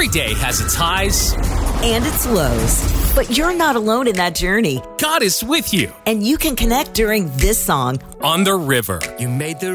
Every day has its highs and its lows. But you're not alone in that journey. God is with you. And you can connect during this song. On the river. You made the